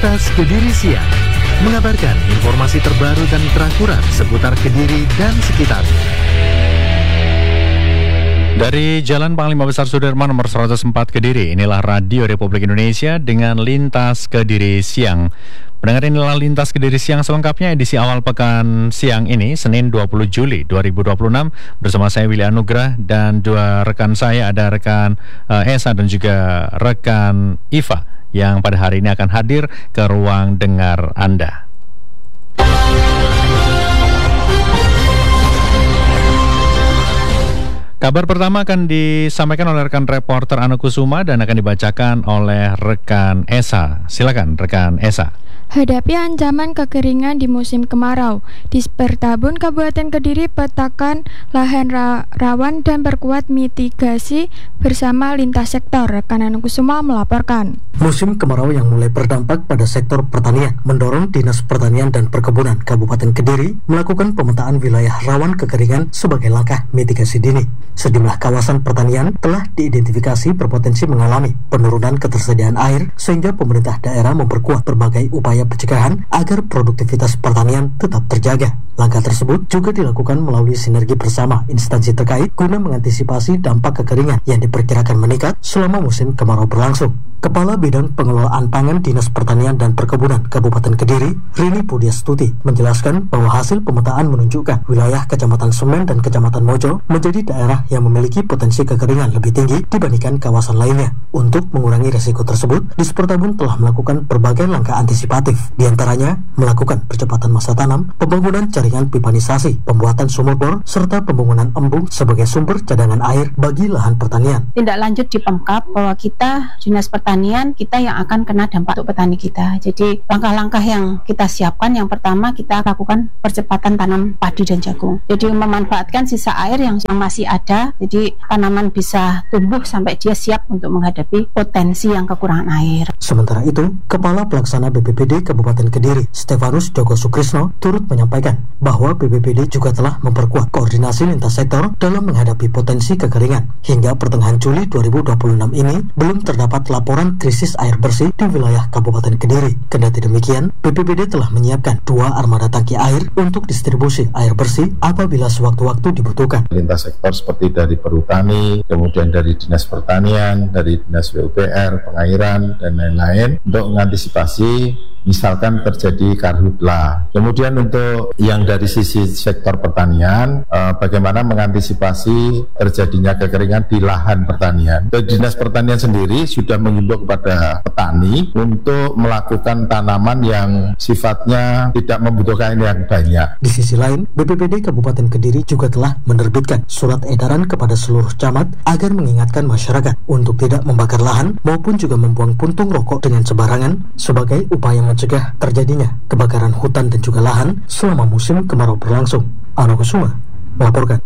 Lintas Kediri Siang mengabarkan informasi terbaru dan terakurat seputar Kediri dan sekitarnya. Dari Jalan Panglima Besar Sudirman nomor 104 Kediri, inilah Radio Republik Indonesia dengan Lintas Kediri Siang. Pendengar, inilah Lintas Kediri Siang selengkapnya edisi awal pekan siang ini, Senin 20 Juli 2026. Bersama saya Willy Anugrah dan dua rekan saya, ada rekan Esa dan juga rekan Iva, yang pada hari ini akan hadir ke ruang dengar Anda. Kabar pertama akan disampaikan oleh rekan reporter Anu Kusuma dan akan dibacakan oleh rekan Esa. Silakan rekan Esa. Hadapi ancaman kekeringan di musim kemarau. Di Pertabun Kabupaten Kediri petakan lahan rawan dan perkuat mitigasi bersama lintas sektor. Rekan Anu Kusuma melaporkan. Musim kemarau yang mulai berdampak pada sektor pertanian mendorong Dinas Pertanian dan Perkebunan Kabupaten Kediri melakukan pemetaan wilayah rawan kekeringan sebagai langkah mitigasi dini. Sejumlah kawasan pertanian telah diidentifikasi berpotensi mengalami penurunan ketersediaan air sehingga pemerintah daerah memperkuat berbagai upaya pencegahan agar produktivitas pertanian tetap terjaga. Langkah tersebut juga dilakukan melalui sinergi bersama instansi terkait guna mengantisipasi dampak kekeringan yang diperkirakan meningkat selama musim kemarau berlangsung. Kepala Bidang Pengelolaan Pangan Dinas Pertanian dan Perkebunan Kabupaten Kediri, Rini Pudiastuti, menjelaskan bahwa hasil pemetaan menunjukkan wilayah Kecamatan Semen dan Kecamatan Mojo menjadi daerah yang memiliki potensi kekeringan lebih tinggi dibandingkan kawasan lainnya. Untuk mengurangi resiko tersebut, Dispertabun telah melakukan berbagai langkah antisipatif, diantaranya melakukan percepatan masa tanam, pembangunan jaringan pipanisasi, pembuatan sumur bor, serta pembangunan embung sebagai sumber cadangan air bagi lahan pertanian. Tindak lanjut di Pemkab bahwa kita Dinas Pertanian kita yang akan kena dampak untuk petani kita. Jadi langkah-langkah yang kita siapkan, yang pertama kita lakukan percepatan tanam padi dan jagung. Jadi memanfaatkan sisa air yang masih ada, jadi tanaman bisa tumbuh sampai dia siap untuk menghadapi potensi yang kekurangan air. Sementara itu, Kepala Pelaksana BPBD Kabupaten Kediri, Stefanus Joko Sukrisno, turut menyampaikan bahwa BPBD juga telah memperkuat koordinasi lintas sektor dalam menghadapi potensi kekeringan. Hingga pertengahan Juli 2026 ini, belum terdapat laporan krisis air bersih di wilayah Kabupaten Kediri. Kendati demikian, BPBD telah menyiapkan 2 armada tangki air untuk distribusi air bersih apabila sewaktu-waktu dibutuhkan. Lintas sektor seperti dari Perhutani, kemudian dari Dinas Pertanian, dari Dinas PUPR, Pengairan, dan lain-lain untuk mengantisipasi misalkan terjadi karhutlah. Kemudian untuk yang dari sisi sektor pertanian, bagaimana mengantisipasi terjadinya kekeringan di lahan pertanian. Dinas Pertanian sendiri sudah mengimbau kepada petani untuk melakukan tanaman yang sifatnya tidak membutuhkan yang banyak. Di sisi lain, BPBD Kabupaten Kediri juga telah menerbitkan surat edaran kepada seluruh camat agar mengingatkan masyarakat untuk tidak membakar lahan maupun juga membuang puntung rokok dengan sembarangan sebagai upaya mencegah terjadinya kebakaran hutan dan juga lahan selama musim kemarau berlangsung. Anu Kusuma melaporkan.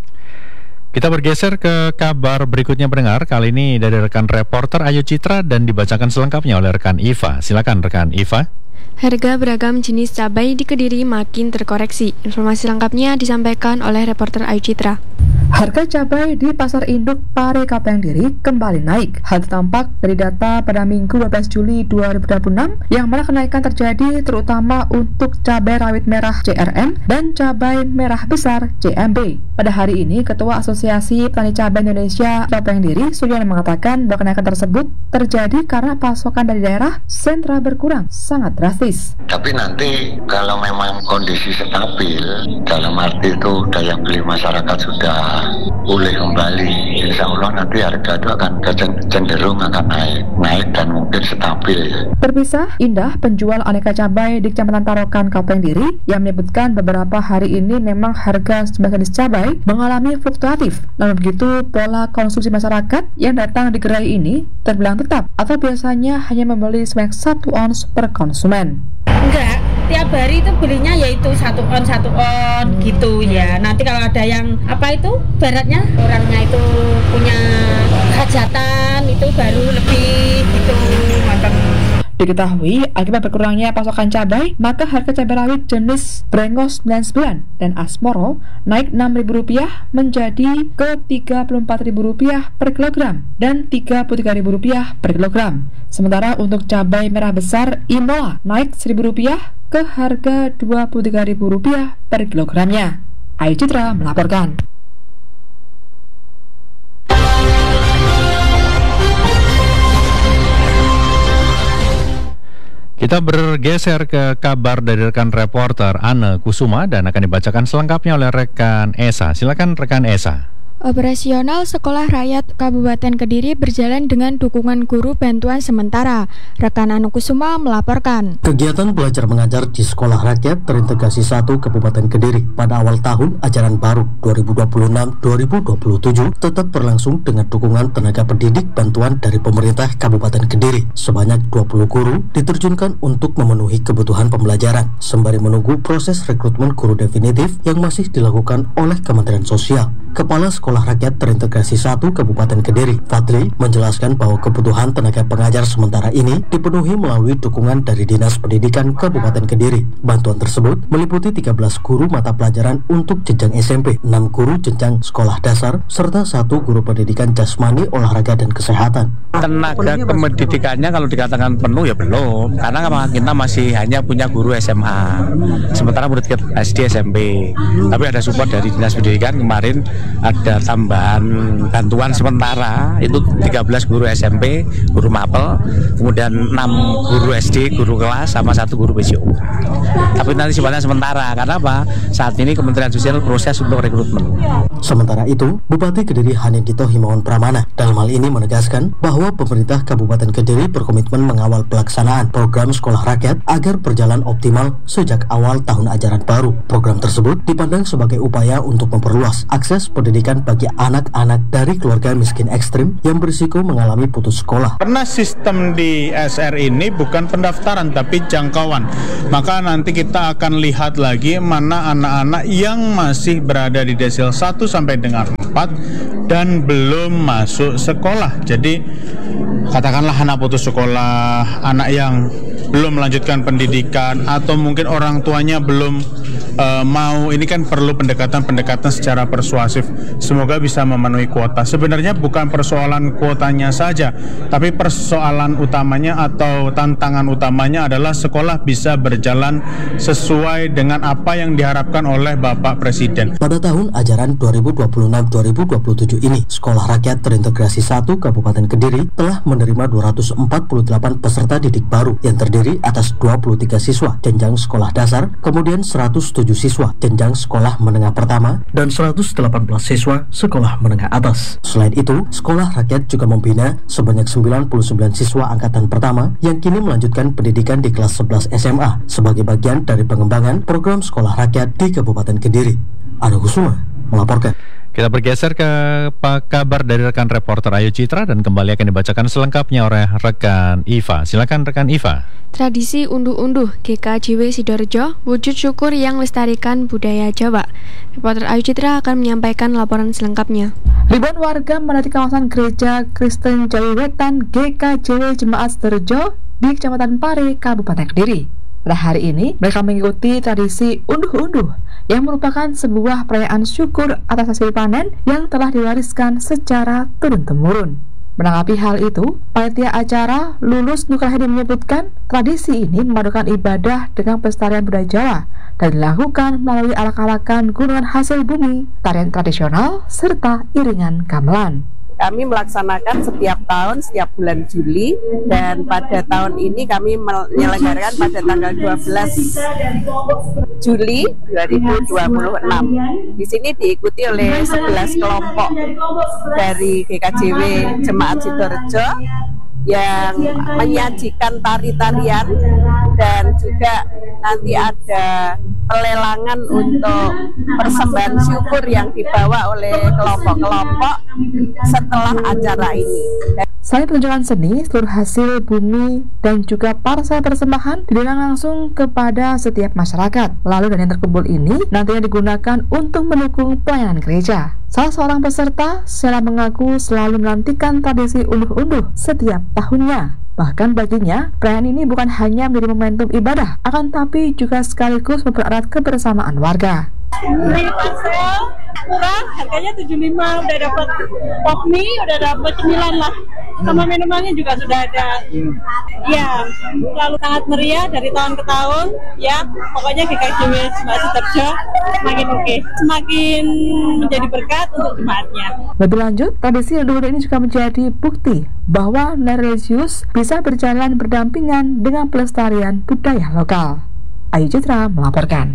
Kita bergeser ke kabar berikutnya pendengar, kali ini dari rekan reporter Ayu Citra dan dibacakan selengkapnya oleh rekan Iva. Silakan rekan Iva. Harga beragam jenis cabai di Kediri makin terkoreksi. Informasi lengkapnya disampaikan oleh reporter Ayu Citra. Harga cabai di Pasar Induk Pare Kapeng Diri kembali naik. Hal tampak dari data pada Minggu 12 Juli 2026 yang mana kenaikan terjadi terutama untuk cabai rawit merah CRM dan cabai merah besar CMB. Pada hari ini, Ketua Asosiasi Petani Cabai Indonesia Kapeng Diri, Suryana, mengatakan bahwa kenaikan tersebut terjadi karena pasokan dari daerah sentra berkurang sangat drastis. Tapi nanti kalau memang kondisi stabil, dalam arti itu daya beli masyarakat sudah pulih kembali, insya Allah nanti harga itu akan cenderung akan naik dan mungkin stabil. Terpisah, Indah, penjual aneka cabai di Kecamatan Tarokan Kapeng Diri, yang menyebutkan beberapa hari ini memang harga sebagian jenis cabai mengalami fluktuatif. Namun begitu, pola konsumsi masyarakat yang datang di gerai ini terbilang tetap atau biasanya hanya membeli sebanyak 1 ons per konsumen. Enggak, tiap hari itu belinya yaitu 1 on gitu ya. Nanti kalau ada yang apa itu baratnya orangnya itu punya hajatan itu baru lebih gitu macam. Diketahui akibat berkurangnya pasokan cabai, maka harga cabai rawit jenis Brengos 99 dan Asmoro naik Rp6.000 menjadi ke Rp34.000 per kilogram dan Rp33.000 per kilogram. Sementara untuk cabai merah besar Imola naik Rp1.000 ke harga Rp23.000 per kilogramnya. Ayu Citra melaporkan. Kita bergeser ke kabar dari rekan reporter Anne Kusuma dan akan dibacakan selengkapnya oleh rekan Esa. Silakan rekan Esa. Operasional Sekolah Rakyat Kabupaten Kediri berjalan dengan dukungan guru bantuan sementara. Rekan Anu Kusuma melaporkan. Kegiatan belajar mengajar di Sekolah Rakyat Terintegrasi 1 Kabupaten Kediri pada awal tahun ajaran baru 2026-2027 tetap berlangsung dengan dukungan tenaga pendidik bantuan dari pemerintah Kabupaten Kediri. Sebanyak 20 guru diterjunkan untuk memenuhi kebutuhan pembelajaran sembari menunggu proses rekrutmen guru definitif yang masih dilakukan oleh Kementerian Sosial. Kepala Sekolah Rakyat Terintegrasi 1 Kabupaten Kediri, Fadli, menjelaskan bahwa kebutuhan tenaga pengajar sementara ini dipenuhi melalui dukungan dari Dinas Pendidikan Kabupaten Kediri. Bantuan tersebut meliputi 13 guru mata pelajaran untuk jenjang SMP, 6 guru jenjang sekolah dasar, serta 1 guru pendidikan jasmani, olahraga, dan kesehatan. Tenaga pendidikannya kalau dikatakan penuh ya belum, karena kita masih hanya punya guru SMA, sementara murid SD SMP. Tapi ada support dari Dinas Pendidikan, kemarin ada tambahan bantuan sementara itu 13 guru SMP, guru mapel, kemudian 6 guru SD, guru kelas, sama 1 guru PJO. Tapi nanti sifatnya sementara, karena apa? Saat ini Kementerian Sosial proses untuk rekrutmen. Sementara itu, Bupati Kediri Hanindito Himawan Pramana dalam hal ini menegaskan bahwa pemerintah Kabupaten Kediri berkomitmen mengawal pelaksanaan program Sekolah Rakyat agar berjalan optimal sejak awal tahun ajaran baru. Program tersebut dipandang sebagai upaya untuk memperluas akses pendidikan bagi anak-anak dari keluarga miskin ekstrim yang berisiko mengalami putus sekolah. Karena sistem di SR ini bukan pendaftaran tapi jangkauan, maka nanti kita akan lihat lagi mana anak-anak yang masih berada di desil 1 sampai dengan 4 dan belum masuk sekolah. Jadi katakanlah anak putus sekolah, anak yang belum melanjutkan pendidikan, atau mungkin orang tuanya belum mau, ini kan perlu pendekatan secara persuasif. Semoga bisa memenuhi kuota. Sebenarnya bukan persoalan kuotanya saja, tapi persoalan utamanya atau tantangan utamanya adalah sekolah bisa berjalan sesuai dengan apa yang diharapkan oleh Bapak Presiden. Pada tahun ajaran 2026-2027 ini, Sekolah Rakyat Terintegrasi 1 Kabupaten Kediri telah menerima 248 peserta didik baru yang terdiri atas 23 siswa jenjang sekolah dasar, kemudian 107 siswa jenjang sekolah menengah pertama, dan 118 siswa sekolah menengah atas. Selain itu, Sekolah Rakyat juga membina sebanyak 99 siswa angkatan pertama yang kini melanjutkan pendidikan di kelas 11 SMA sebagai bagian dari pengembangan program Sekolah Rakyat di Kabupaten Kediri. Anu Kusuma melaporkan. Kita bergeser ke kabar dari rekan reporter Ayu Citra dan kembali akan dibacakan selengkapnya oleh rekan Iva. Silakan rekan Iva. Tradisi unduh-unduh GKJW Sidoarjo, wujud syukur yang melestarikan budaya Jawa. Reporter Ayu Citra akan menyampaikan laporan selengkapnya. Ribuan warga memadati kawasan Gereja Kristen Jawi Wetan GKJW Jemaat Sidoarjo di Kecamatan Pare, Kabupaten Kediri. Pada hari ini, mereka mengikuti tradisi unduh-unduh yang merupakan sebuah perayaan syukur atas hasil panen yang telah diwariskan secara turun-temurun. Menanggapi hal itu, panitia acara Lulus Nukrahedi menyebutkan tradisi ini memadukan ibadah dengan pelestarian budaya Jawa dan dilakukan melalui arak-arakan gunungan hasil bumi, tarian tradisional, serta iringan gamelan. Kami melaksanakan setiap tahun, setiap bulan Juli, dan pada tahun ini kami menyelenggarakan pada tanggal 12 Juli 2026. Di sini diikuti oleh 11 kelompok dari GKJW Jemaat Sidoarjo yang menyajikan tari-tarian, dan juga nanti ada pelelangan untuk persembahan syukur yang dibawa oleh kelompok-kelompok setelah acara ini. Selain penunjukan seni, seluruh hasil bumi dan juga parsel persembahan dilelang langsung kepada setiap masyarakat. Lalu dana yang terkumpul ini nantinya digunakan untuk mendukung pelayanan gereja. Salah seorang peserta, Sheila, mengaku selalu menantikan tradisi unduh-unduh setiap tahunnya. Bahkan baginya, perayaan ini bukan hanya menjadi momentum ibadah, akan tapi juga sekaligus mempererat kebersamaan warga. Beli pastel murah, harganya 75, udah dapat pop mie, udah dapat cemilan lah, sama minumannya juga sudah ada. Ya, selalu sangat meriah dari tahun ke tahun. Ya, pokoknya GKJW Mbak Sutarjo semakin oke, semakin menjadi berkat untuk jemaatnya. Lebih lanjut, tradisi leluhur ini juga menjadi bukti bahwa nilai religius bisa berjalan berdampingan dengan pelestarian budaya lokal. Ayu Citra melaporkan.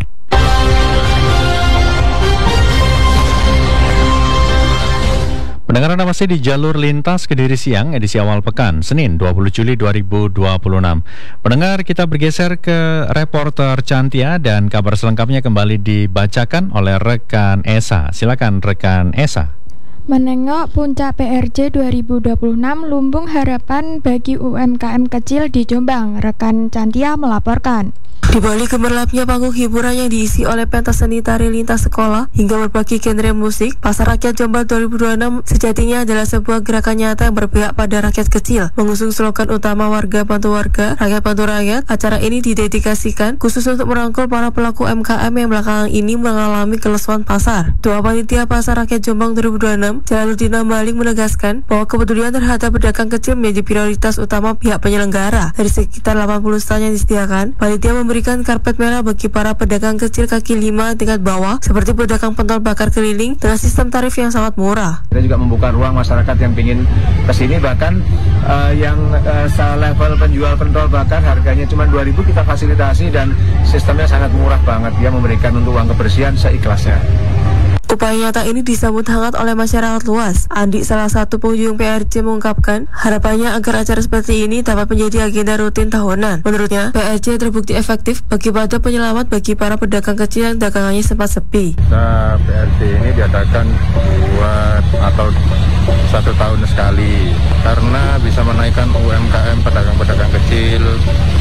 Pendengar Anda masih di jalur lintas Kediri Siang edisi awal pekan, Senin 20 Juli 2026. Pendengar, kita bergeser ke reporter Cantia dan kabar selengkapnya kembali dibacakan oleh rekan Esa. Silakan rekan Esa. Menengok puncak PRJ 2026 lumbung harapan bagi UMKM kecil di Jombang, rekan Cantia melaporkan. Di balik gemerlapnya panggung hiburan yang diisi oleh pentas seni tari lintas sekolah hingga berbagai genre musik, Pasar Rakyat Jombang 2026 sejatinya adalah sebuah gerakan nyata yang berpihak pada rakyat kecil. Mengusung slogan utama warga bantu warga, rakyat bantu rakyat, acara ini didedikasikan khusus untuk merangkul para pelaku UMKM yang belakangan ini mengalami kelesuan pasar. Ketua Panitia Pasar Rakyat Jombang 2026, Jalaluddin Ambaling menegaskan bahwa kepedulian terhadap pedagang kecil menjadi prioritas utama pihak penyelenggara. Dari sekitar 80 stand yang disediakan, panitia memberikan karpet merah bagi para pedagang kecil kaki 5 tingkat bawah seperti pedagang pentol bakar keliling dengan sistem tarif yang sangat murah. Kita juga membuka ruang masyarakat yang ingin kesini, bahkan yang level penjual pentol bakar harganya cuma 2.000 kita fasilitasi dan sistemnya sangat murah banget. Dia memberikan untuk uang kebersihan seikhlasnya. Upaya nyata ini disambut hangat oleh masyarakat luas. Andi, salah satu pengunjung PRJ, mengungkapkan harapannya agar acara seperti ini dapat menjadi agenda rutin tahunan. Menurutnya, PRJ terbukti efektif bagi pada penyelamat bagi para pedagang kecil yang dagangannya sempat sepi. Nah, PRJ ini diadakan atau 1 tahun sekali karena bisa menaikkan UMKM pedagang-pedagang kecil.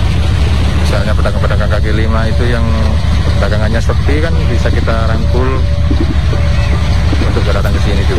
Misalnya pedagang-pedagang kaki 5 itu yang dagangannya sepi kan bisa kita rangkul